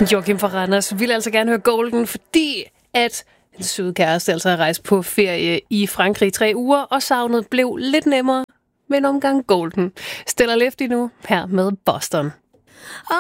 Joachim fra Randers vil altså gerne høre Golden, fordi at en sød kæreste altså har rejst på ferie i Frankrig i 3 uger, og savnet blev lidt nemmere med en omgang Golden. Stella Lefty nu her med Boston.